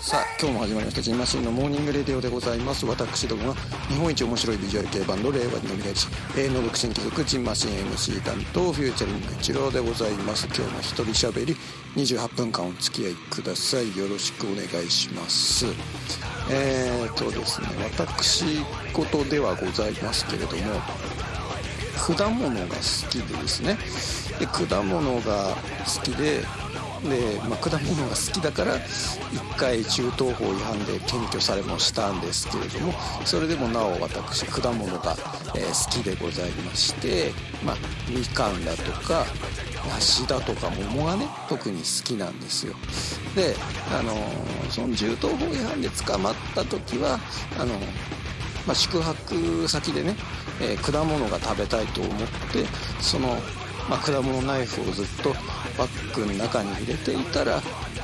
さあ今日も始まりましたジンマシンのモーニングレディオでございます。私どもが日本一面白いビジュアル系バンド令和に乗り換えし永遠の独身貴族ジンマシン MC 担当フューチャリング一郎でございます。今日も一人喋り28分間お付き合いください。よろしくお願いします。ですね、私事ではございますけれども、果物が好きでですね、で果物が好きで果物が好きだから1回銃刀法違反で検挙されもしたんですけれども、それでもなお私果物が、好きでございまして、みかんだとか梨だとか桃がね特に好きなんですよ。でその銃刀法違反で捕まった時は宿泊先でね、果物が食べたいと思ってその果物ナイフをずっとバッグの中に入れていたら、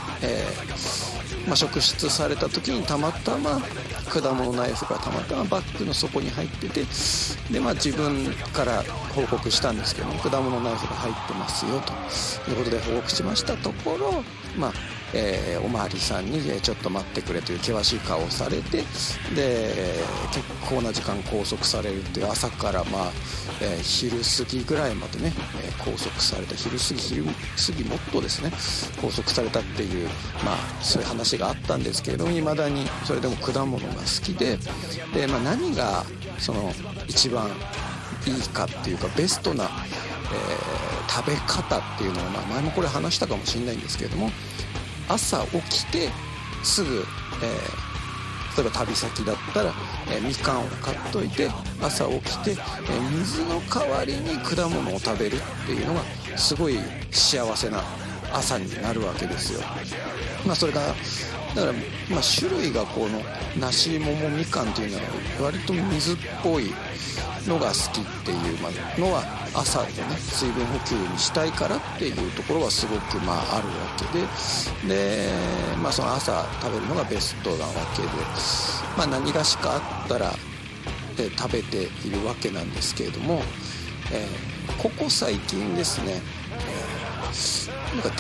職質された時にたまたま果物ナイフがたまたまバッグの底に入ってて、で自分から報告したんですけども、果物ナイフが入ってますよということで報告しましたところ、おまわりさんにちょっと待ってくれという険しい顔をされて、で結構な時間拘束されるっていう、朝から昼過ぎぐらいまでね拘束された、昼過ぎもっとですね拘束されたっていうそういう話があったんですけれども、未だにそれでも果物が好きで、何がその一番いいかっていうかベストな、食べ方っていうのは、前もこれ話したかもしれないんですけれども、朝起きてすぐ、例えば旅先だったら、みかんを買っといて朝起きて、水の代わりに果物を食べるっていうのがすごい幸せな朝になるわけですよ。それがだから、種類がこの梨桃みかんっていうのは割と水っぽいのが好きっていうのは、朝でね水分補給にしたいからっていうところはすごくあるわけで、その朝食べるのがベストなわけで、何がしかあったら食べているわけなんですけれども、ここ最近ですね、